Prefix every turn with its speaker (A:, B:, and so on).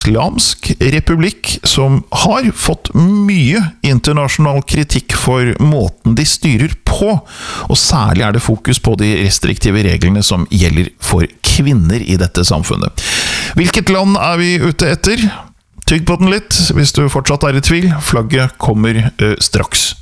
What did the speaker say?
A: Islamsk republikk som har fått mye internasjonal kritikk for måten de styrer på, og særlig det fokus på de restriktive reglene som gjelder for kvinner i dette samfunnet. Hvilket land vi ute etter? Tygg på den litt, hvis du fortsatt i tvil. Flagget kommer straks.